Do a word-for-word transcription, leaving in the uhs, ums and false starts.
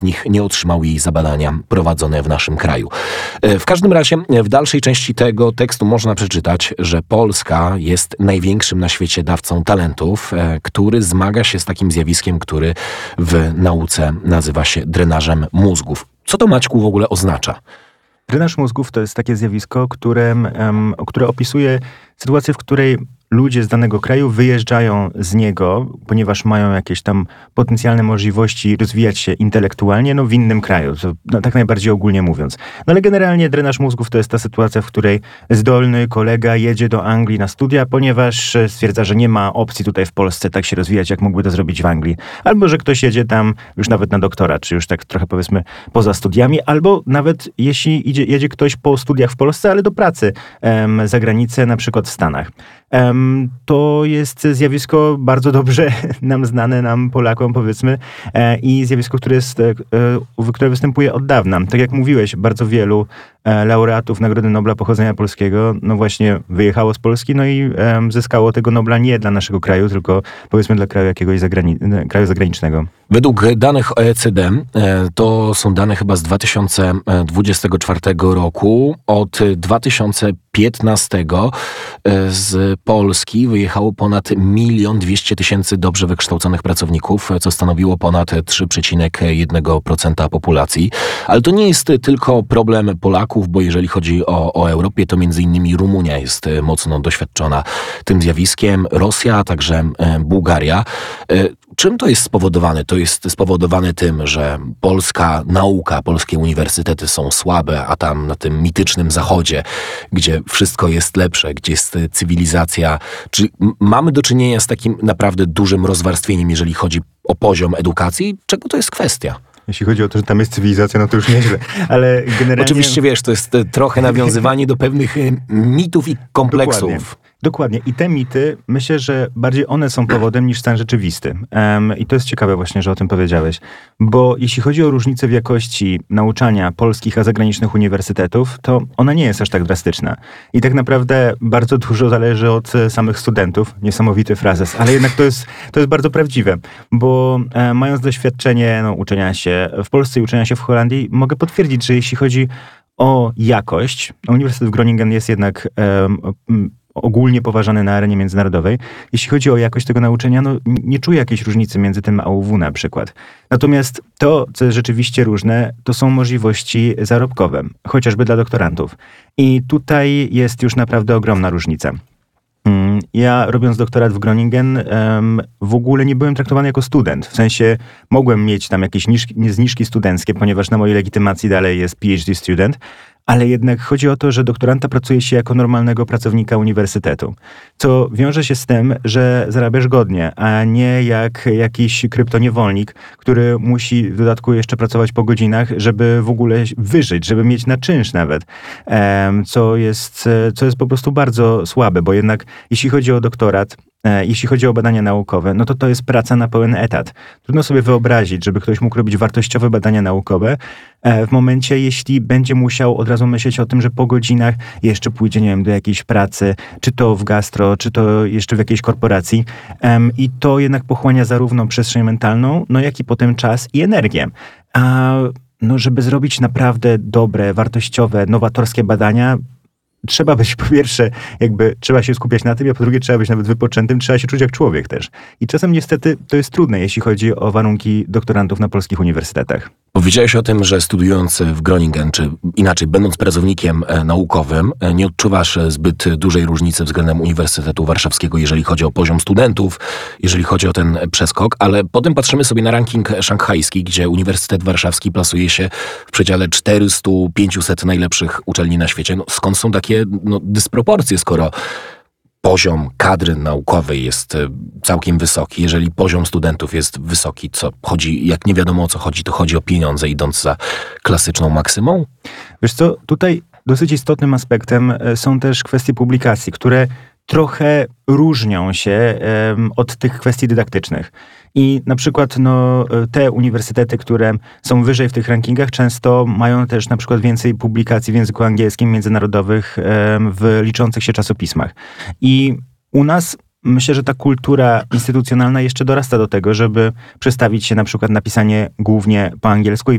nich nie otrzymał jej za badania prowadzone w naszym kraju. W każdym razie w dalszej części tego tekstu można przeczytać, że Polska jest największym na świecie dawcą talentów, który zmaga się z takim zjawiskiem, który w nauce nazywa się drenażem mózgów. Co to, Maćku, w ogóle oznacza? Drenaż mózgów to jest takie zjawisko, które, um, które opisuje sytuację, w której ludzie z danego kraju wyjeżdżają z niego, ponieważ mają jakieś tam potencjalne możliwości rozwijać się intelektualnie, no w innym kraju, to, no, tak najbardziej ogólnie mówiąc. No ale generalnie drenaż mózgów to jest ta sytuacja, w której zdolny kolega jedzie do Anglii na studia, ponieważ stwierdza, że nie ma opcji tutaj w Polsce tak się rozwijać, jak mógłby to zrobić w Anglii. Albo, że ktoś jedzie tam już nawet na doktorat, czy już tak trochę powiedzmy poza studiami, albo nawet jeśli idzie, jedzie ktoś po studiach w Polsce, ale do pracy em, za granicę, na przykład w Stanach. Um, to jest zjawisko bardzo dobrze nam znane, nam Polakom powiedzmy, e, i zjawisko, które, jest, e, które występuje od dawna. Tak jak mówiłeś, bardzo wielu e, laureatów Nagrody Nobla pochodzenia polskiego, no właśnie wyjechało z Polski, no i e, zyskało tego Nobla nie dla naszego kraju, tylko powiedzmy dla kraju jakiegoś zagrani- kraju zagranicznego. Według danych O E C D, to są dane chyba z dwa tysiące dwudziestego czwartego roku, od dwa tysiące piętnastego z Polski wyjechało ponad milion dwieście tysięcy dobrze wykształconych pracowników, co stanowiło ponad trzy przecinek jeden procent populacji. Ale to nie jest tylko problem Polaków, bo jeżeli chodzi o, o Europę, to między innymi Rumunia jest mocno doświadczona tym zjawiskiem, Rosja, a także Bułgaria. Czym to jest spowodowane? To jest spowodowane tym, że polska nauka, polskie uniwersytety są słabe, a tam na tym mitycznym zachodzie, gdzie wszystko jest lepsze, gdzie jest cywilizacja. Czy mamy do czynienia z takim naprawdę dużym rozwarstwieniem, jeżeli chodzi o poziom edukacji? Czego to jest kwestia? Jeśli chodzi o to, że tam jest cywilizacja, no to już nieźle, ale generalnie... Oczywiście, wiesz, to jest trochę nawiązywanie do pewnych mitów i kompleksów. Dokładnie. Dokładnie. I te mity, myślę, że bardziej one są powodem niż stan rzeczywisty. Um, I to jest ciekawe właśnie, że o tym powiedziałeś. Bo jeśli chodzi o różnicę w jakości nauczania polskich a zagranicznych uniwersytetów, to ona nie jest aż tak drastyczna. I tak naprawdę bardzo dużo zależy od samych studentów. Niesamowity frazes, ale jednak to jest, to jest bardzo prawdziwe. Bo e, mając doświadczenie no, uczenia się w Polsce i uczenia się w Holandii, mogę potwierdzić, że jeśli chodzi o jakość, Uniwersytet w Groningen jest jednak... Um, ogólnie poważany na arenie międzynarodowej. Jeśli chodzi o jakość tego nauczania, no nie czuję jakiejś różnicy między tym a U W na przykład. Natomiast to, co jest rzeczywiście różne, to są możliwości zarobkowe, chociażby dla doktorantów. I tutaj jest już naprawdę ogromna różnica. Ja, robiąc doktorat w Groningen, w ogóle nie byłem traktowany jako student. W sensie mogłem mieć tam jakieś zniżki studenckie, ponieważ na mojej legitymacji dalej jest P H D student, ale jednak chodzi o to, że doktoranta pracuje się jako normalnego pracownika uniwersytetu, co wiąże się z tym, że zarabiasz godnie, a nie jak jakiś kryptoniewolnik, który musi w dodatku jeszcze pracować po godzinach, żeby w ogóle wyżyć, żeby mieć na czynsz nawet, co jest, co jest po prostu bardzo słabe, bo jednak jeśli chodzi o doktorat, jeśli chodzi o badania naukowe, no to to jest praca na pełen etat. Trudno sobie wyobrazić, żeby ktoś mógł robić wartościowe badania naukowe w momencie, jeśli będzie musiał od razu myśleć o tym, że po godzinach jeszcze pójdzie, nie wiem, do jakiejś pracy, czy to w gastro, czy to jeszcze w jakiejś korporacji. I to jednak pochłania zarówno przestrzeń mentalną, no jak i potem czas i energię. A no, żeby zrobić naprawdę dobre, wartościowe, nowatorskie badania, trzeba być, po pierwsze, jakby trzeba się skupiać na tym, a po drugie trzeba być nawet wypoczętym, trzeba się czuć jak człowiek też. I czasem niestety to jest trudne, jeśli chodzi o warunki doktorantów na polskich uniwersytetach. Powiedziałeś o tym, że studiując w Groningen, czy inaczej, będąc pracownikiem naukowym, nie odczuwasz zbyt dużej różnicy względem Uniwersytetu Warszawskiego, jeżeli chodzi o poziom studentów, jeżeli chodzi o ten przeskok, ale potem patrzymy sobie na ranking szanghajski, gdzie Uniwersytet Warszawski plasuje się w przedziale czterysta pięćset najlepszych uczelni na świecie. No, skąd są takie no, dysproporcje, skoro poziom kadry naukowej jest całkiem wysoki. Jeżeli poziom studentów jest wysoki, co chodzi, jak nie wiadomo o co chodzi, to chodzi o pieniądze, idąc za klasyczną maksymą? Wiesz co, tutaj dosyć istotnym aspektem są też kwestie publikacji, które trochę różnią się um, od tych kwestii dydaktycznych. I na przykład no, te uniwersytety, które są wyżej w tych rankingach, często mają też na przykład więcej publikacji w języku angielskim międzynarodowych um, w liczących się czasopismach. I u nas myślę, że ta kultura instytucjonalna jeszcze dorasta do tego, żeby przestawić się na przykład na pisanie głównie po angielsku i